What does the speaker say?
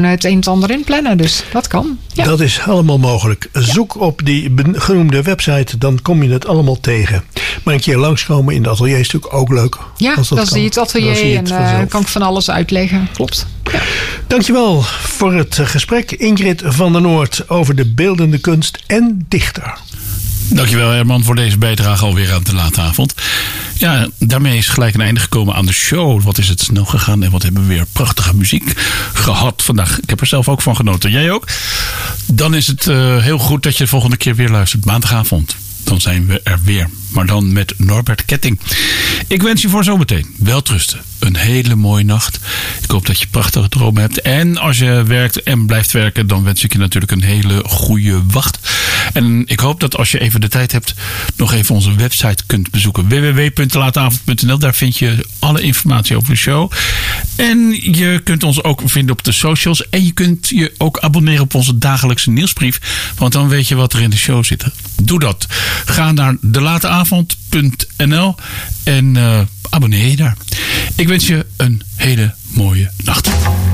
het een en ander inplannen. Dus dat kan. Ja. Dat is allemaal mogelijk. Zoek op die genoemde website, dan kom je het allemaal tegen. Maar een keer langskomen in het atelier is natuurlijk ook leuk. Ja, dan zie je het atelier en kan ik van alles uitleggen. Klopt. Ja. Dankjewel voor het gesprek. Ingrid van der Noort over de beeldende kunst en dichter. Dankjewel Herman voor deze bijdrage alweer aan de late avond. Ja, daarmee is gelijk een einde gekomen aan de show. Wat is het snel gegaan en wat hebben we weer prachtige muziek gehad vandaag. Ik heb er zelf ook van genoten. Jij ook? Dan is het heel goed dat je de volgende keer weer luistert. Maandagavond. Dan zijn we er weer. Maar dan met Norbert Ketting. Ik wens je voor zometeen welterusten. Een hele mooie nacht. Ik hoop dat je prachtige dromen hebt. En als je werkt en blijft werken, dan wens ik je natuurlijk een hele goede wacht. En ik hoop dat als je even de tijd hebt, nog even onze website kunt bezoeken. www.lateavond.nl. Daar vind je alle informatie over de show. En je kunt ons ook vinden op de socials. En je kunt je ook abonneren op onze dagelijkse nieuwsbrief. Want dan weet je wat er in de show zit. Doe dat. Ga naar delateavond.nl en abonneer je daar. Ik wens je een hele mooie nacht.